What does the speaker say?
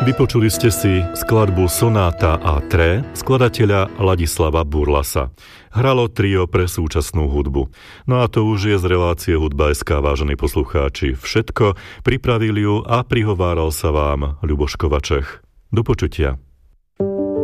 Vypočuli ste si skladbu Sonáta A3 skladateľa Ladislava Burlasa. Hralo trio pre súčasnú hudbu. No a to už je z relácie Hudba.sk, vážení poslucháči. Všetko, pripravil ju a prihováral sa vám Ľuboš Kovačech. Do počutia.